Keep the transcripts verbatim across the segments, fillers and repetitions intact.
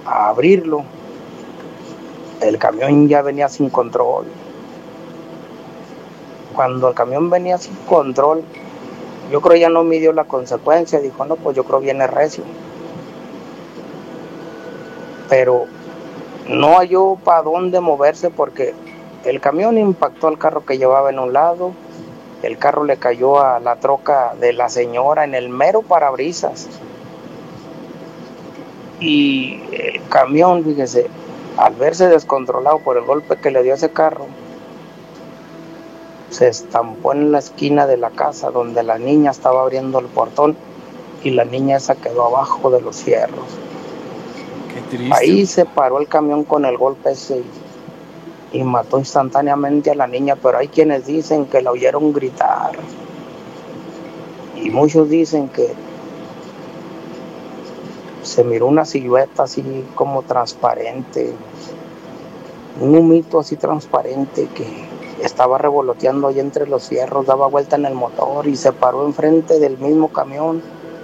a abrirlo, el camión ya venía sin control. Cuando el camión venía sin control, yo creo ya no midió la consecuencia, dijo, no, pues yo creo viene recio. Pero no halló para dónde moverse porque el camión impactó al carro que llevaba en un lado, el carro le cayó a la troca de la señora en el mero parabrisas. Y el camión, fíjese, al verse descontrolado por el golpe que le dio ese carro, se estampó en la esquina de la casa donde la niña estaba abriendo el portón y la niña esa quedó abajo de los fierros. Qué triste. Ahí se paró el camión con el golpe ese y mató instantáneamente a la niña, pero hay quienes dicen que la oyeron gritar y muchos dicen que se miró una silueta así como transparente, un humito así transparente que estaba revoloteando ahí entre los fierros, daba vuelta en el motor y se paró enfrente del mismo camión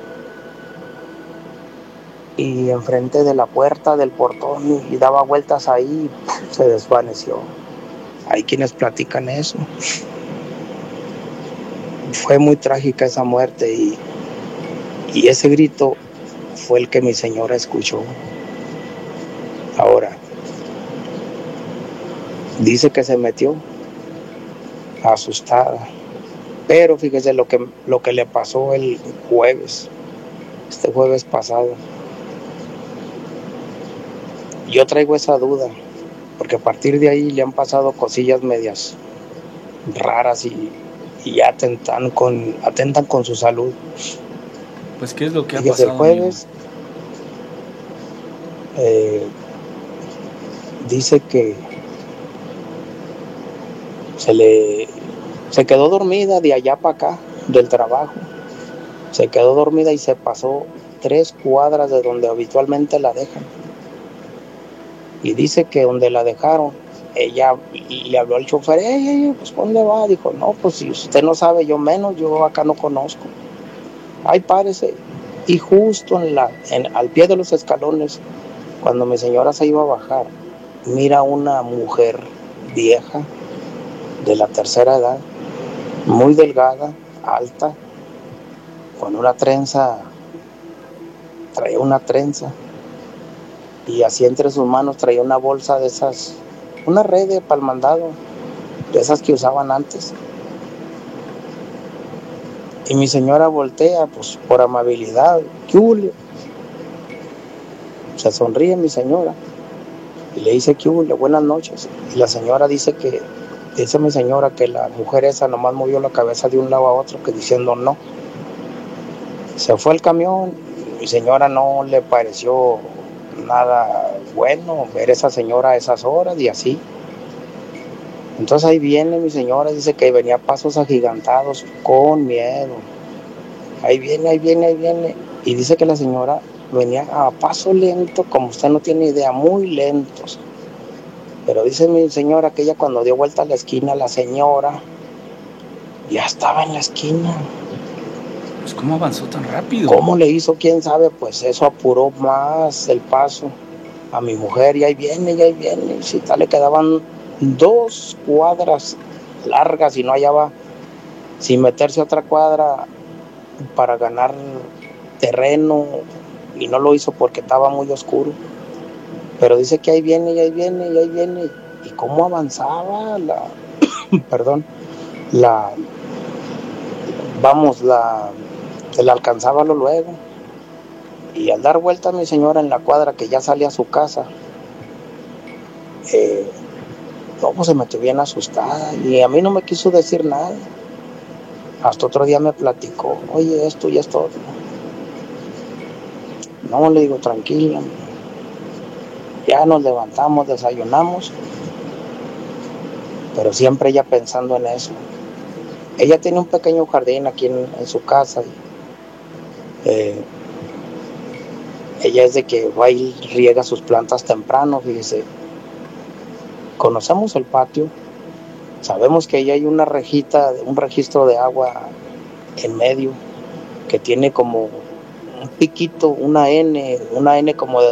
y enfrente de la puerta del portón y daba vueltas ahí y se desvaneció. Hay quienes platican eso. Fue muy trágica esa muerte y, y ese grito fue el que mi señora escuchó. Ahora, dice que se metió asustada, pero fíjese lo que, lo que le pasó el jueves, este jueves pasado. Yo traigo esa duda, porque a partir de ahí le han pasado cosillas medias raras y, y ya atentan con, atentan con su salud. Pues, ¿qué es lo que ha Fíjese, pasado, el jueves eh, dice que se le se quedó dormida de allá para acá del trabajo, se quedó dormida y se pasó tres cuadras de donde habitualmente la dejan. Y dice que donde la dejaron, ella le habló al chofer, ey, ey, pues ¿dónde va? Dijo, no, pues si usted no sabe, yo menos, yo acá no conozco. Ay, párese. Y justo en la, en, al pie de los escalones, cuando mi señora se iba a bajar, mira una mujer vieja, de la tercera edad, muy delgada, alta, con una trenza, traía una trenza, y así entre sus manos traía una bolsa de esas, una red de para el mandado, de esas que usaban antes. Y mi señora voltea, pues por amabilidad, ¿qué hubo? Se sonríe mi señora y le dice, ¿qué hubo? Buenas noches. Y la señora dice que, dice mi señora que la mujer esa nomás movió la cabeza de un lado a otro, que diciendo no. Se fue el camión, mi señora no le pareció nada bueno ver a esa señora a esas horas y así. Entonces ahí viene mi señora, dice que venía a pasos agigantados, con miedo. Ahí viene, ahí viene, ahí viene. Y dice que la señora venía a paso lento, como usted no tiene idea, muy lentos. Pero dice mi señora que ella cuando dio vuelta a la esquina, la señora ya estaba en la esquina. Pues ¿cómo avanzó tan rápido? ¿Cómo le hizo? ¿Quién sabe? Pues eso apuró más el paso a mi mujer y ahí viene, y ahí viene. Y si tal le quedaban dos cuadras largas y no hallaba sin meterse a otra cuadra para ganar terreno y no lo hizo porque estaba muy oscuro. Pero dice que ahí viene, y ahí viene, y ahí viene. ¿Y cómo avanzaba la, perdón, la, vamos, la, se la alcanzaba lo luego? Y al dar vuelta a mi señora en la cuadra que ya salía a su casa, eh, no, pues se metió bien asustada y a mí no me quiso decir nada. Hasta otro día me platicó, oye, esto y esto. No, le digo, tranquila. Ya nos levantamos, desayunamos, pero siempre ella pensando en eso. Ella tiene un pequeño jardín aquí en, en su casa. Y, eh, ella es de que va y riega sus plantas temprano, fíjese. Conocemos el patio, sabemos que ahí hay una rejita, un registro de agua en medio que tiene como un piquito, una N, una N como de